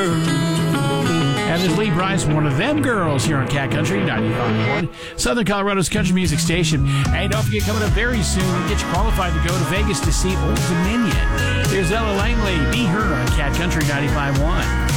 And there's Lee Brice, one of them girls here on Cat Country 95.1, Southern Colorado's country music station. And don't forget, coming up very soon, get you qualified to go to Vegas to see Old Dominion. There's Ella Langley, Be Her on Cat Country 95.1.